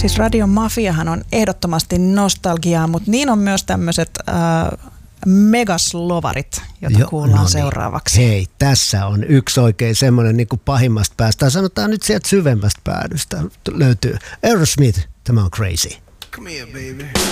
Siis Radion Mafiahan on ehdottomasti nostalgiaa, mutta niin on myös tämmöiset megaslovarit, joita kuullaan seuraavaksi. Hei, tässä on yksi oikein semmoinen niin kuin pahimmasta päästä. Sanotaan nyt sieltä syvemmästä päädystä löytyy Aerosmith, tämä on Crazy. Come here, baby.